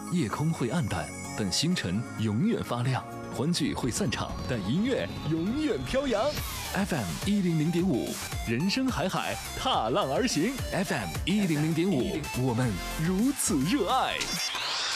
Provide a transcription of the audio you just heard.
夜空会暗淡，但星辰永远发亮；欢聚会散场，但音乐永远飘扬。FM100.5，人生海海，踏浪而行。FM100.5，我们如此热爱。